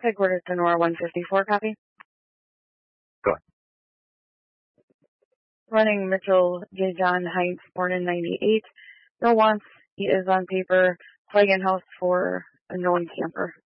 Headquarters to Nora 154, copy. Go ahead. Running Mitchell J. John Heinz, born in 98. No wants. He is on paper. Flagon House for a known camper.